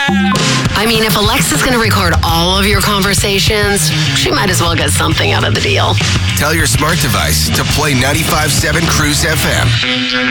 I mean, if Alexa's going to record all of your conversations, she might as well get something out of the deal. Tell your smart device to play 95.7 Cruise FM.